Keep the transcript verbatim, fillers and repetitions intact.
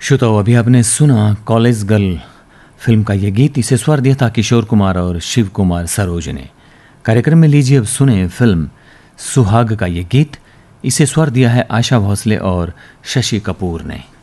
श्रोताओ, अभी आपने सुना कॉलेज गर्ल फिल्म का ये गीत। इसे स्वर दिया था किशोर कुमार और शिव कुमार सरोज ने। कार्यक्रम में लीजिए अब सुने फिल्म सुहाग का ये गीत। इसे स्वर दिया है आशा भोसले और शशि कपूर ने।